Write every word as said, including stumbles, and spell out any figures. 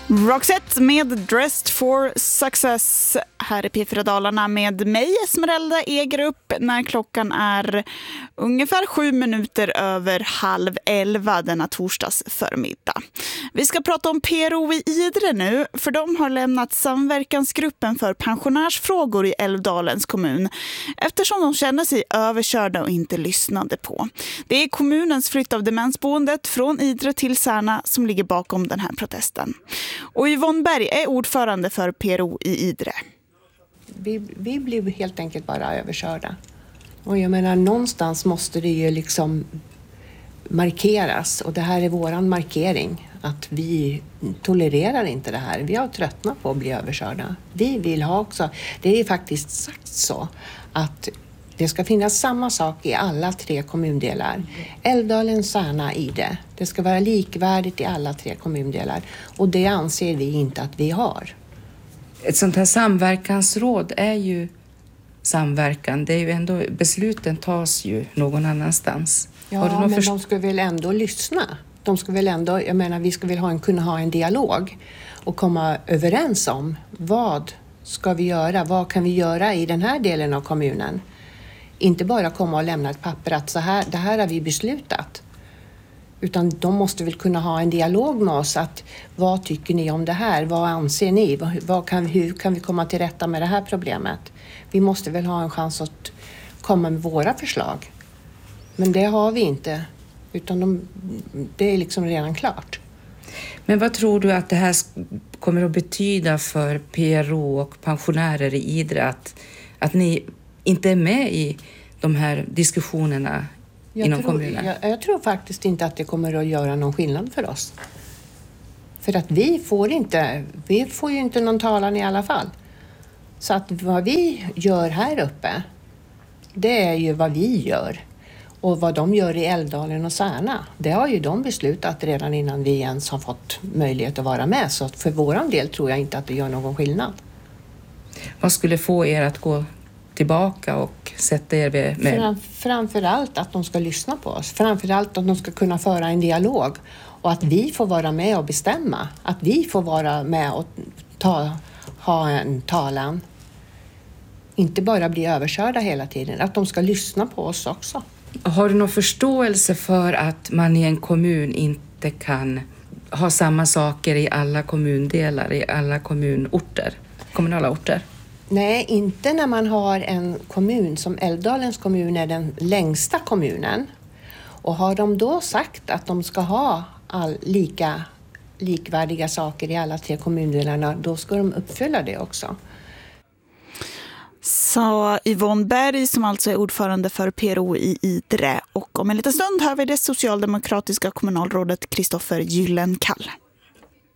Roxette med Dressed for Success här i P fyra Dalarna med mig, Esmeralda Egerup, när klockan är ungefär sju minuter över halv elva denna torsdags förmiddag. Vi ska prata om P R O i Idre nu, för de har lämnat samverkansgruppen för pensionärsfrågor i Älvdalens kommun eftersom de känner sig överkörda och inte lyssnade på. Det är kommunens flytt av demensboendet från Idre till Särna som ligger bakom den här protesten. Och Yvonne Berg är ordförande för P R O i Idre. Vi, vi blev helt enkelt bara överkörda. Och jag menar, någonstans måste det ju liksom markeras. Och det här är våran markering. Att vi tolererar inte det här. Vi har tröttnat på att bli överkörda. Vi vill ha också, det är faktiskt sagt så, att det ska finnas samma sak i alla tre kommundelar. Älvdalen, Särna, Idre. Det ska vara likvärdigt i alla tre kommundelar. Och det anser vi inte att vi har. Ett sånt här samverkansråd är ju samverkan. Det är ju ändå, besluten tas ju någon annanstans. Ja, men först- de ska väl ändå lyssna. De ska väl ändå, jag menar, vi ska väl ha en, kunna ha en dialog och komma överens om vad ska vi göra? Vad kan vi göra i den här delen av kommunen? Inte bara komma och lämna ett papper att så här, det här har vi beslutat. Utan de måste väl kunna ha en dialog med oss att vad tycker ni om det här? Vad anser ni? Vad, vad kan, hur kan vi komma till rätta med det här problemet? Vi måste väl ha en chans att komma med våra förslag. Men det har vi inte. Utan de, det är liksom redan klart. Men vad tror du att det här kommer att betyda för P R O och pensionärer i Idre? Att, att ni inte är med i de här diskussionerna jag inom tror, kommunen? Jag, jag tror faktiskt inte att det kommer att göra någon skillnad för oss. För att vi får inte, vi får ju inte någon talan i alla fall. Så att vad vi gör här uppe, det är ju vad vi gör. Och vad de gör i Älvdalen och Särna, det har ju de beslutat redan innan vi ens har fått möjlighet att vara med. Så för våran del tror jag inte att det gör någon skillnad. Vad skulle få er att gå tillbaka och sätta er med... Fram, framförallt att de ska lyssna på oss. Framförallt att de ska kunna föra en dialog. Och att vi får vara med och bestämma. Att vi får vara med och ta, ha en talan. Inte bara bli överkörda hela tiden. Att de ska lyssna på oss också. Har du någon förståelse för att man i en kommun inte kan ha samma saker i alla kommundelar, i alla kommunorter, kommunala orter? Nej, inte när man har en kommun som Älvdalens kommun är den längsta kommunen. Och har de då sagt att de ska ha all, lika likvärdiga saker i alla tre kommundelarna, då ska de uppfylla det också. Så Yvonne Berg som alltså är ordförande för P R O i Idre. Och om en liten stund hör vi det socialdemokratiska kommunalrådet Kristoffer Gyllenkall.